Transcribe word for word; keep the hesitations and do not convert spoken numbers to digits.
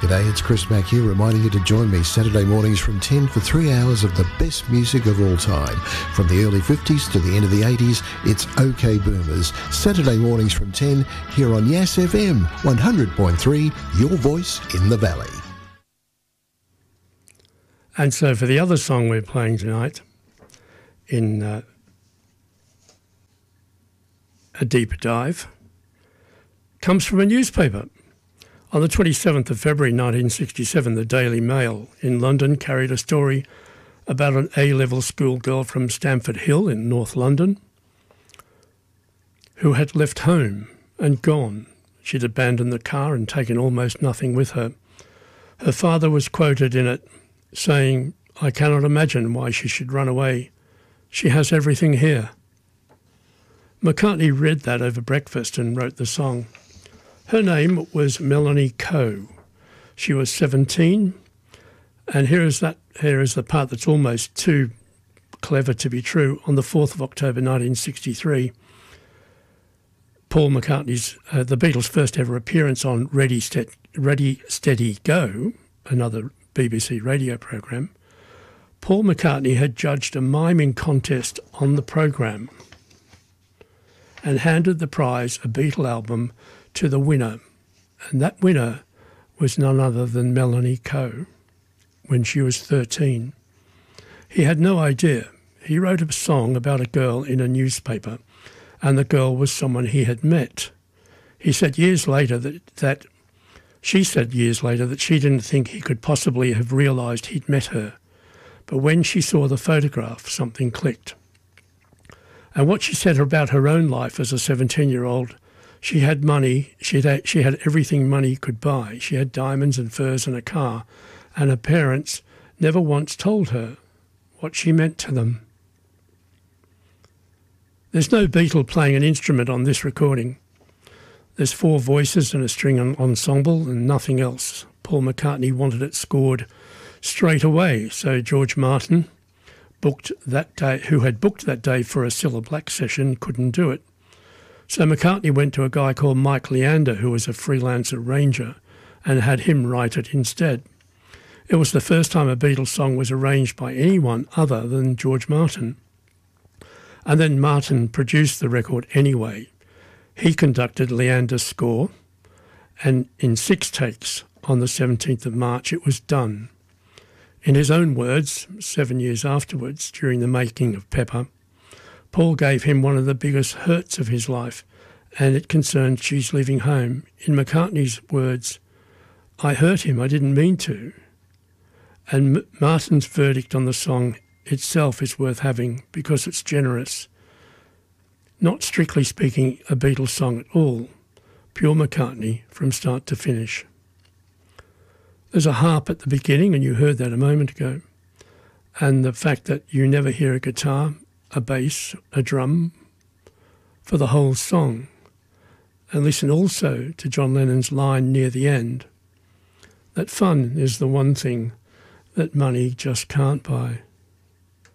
G'day, it's Chris Mack here, reminding you to join me Saturday mornings from ten for three hours of the best music of all time. From the early fifties to the end of the eighties, it's OK Boomers. Saturday mornings from ten here on Yass F M one hundred point three, your voice in the valley. And so for the other song we're playing tonight, in uh, a deeper dive, comes from a newspaper. On the twenty-seventh of February nineteen sixty-seven, the Daily Mail in London carried a story about an A-level schoolgirl from Stamford Hill in North London who had left home and gone. She'd abandoned the car and taken almost nothing with her. Her father was quoted in it saying, "I cannot imagine why she should run away. She has everything here." McCartney read that over breakfast and wrote the song. Her name was Melanie Coe. She was seventeen, and here is that. Here is the part that's almost too clever to be true. On the fourth of October nineteen sixty-three, Paul McCartney's, uh, the Beatles' first ever appearance on Ready, Ste- Ready Steady Go, another B B C radio program, Paul McCartney had judged a miming contest on the program and handed the prize, a Beatle album, to the winner, and that winner was none other than Melanie Coe when she was thirteen. He had no idea. He wrote a song about a girl in a newspaper, and the girl was someone he had met. He said years later that, that she said years later that she didn't think he could possibly have realised he'd met her, but when she saw the photograph, something clicked. And what she said about her own life as a seventeen-year-old, she had money, she had, she had everything money could buy. She had diamonds and furs and a car, and her parents never once told her what she meant to them. There's no Beatle playing an instrument on this recording. There's four voices and a string ensemble and nothing else. Paul McCartney wanted it scored straight away, so George Martin, booked that day, who had booked that day for a Cilla Black session, couldn't do it. So McCartney went to a guy called Mike Leander, who was a freelance arranger, and had him write it instead. It was the first time a Beatles song was arranged by anyone other than George Martin. And then Martin produced the record anyway. He conducted Leander's score, and in six takes on the seventeenth of March it was done. In his own words, seven years afterwards, during the making of Pepper, Paul gave him one of the biggest hurts of his life, and it concerned She's Leaving Home. In McCartney's words, "I hurt him, I didn't mean to." And M- Martin's verdict on the song itself is worth having because it's generous. Not strictly speaking a Beatles song at all, pure McCartney from start to finish. There's a harp at the beginning, and you heard that a moment ago, and the fact that you never hear a guitar, a bass, a drum for the whole song. And listen also to John Lennon's line near the end, that fun is the one thing that money just can't buy.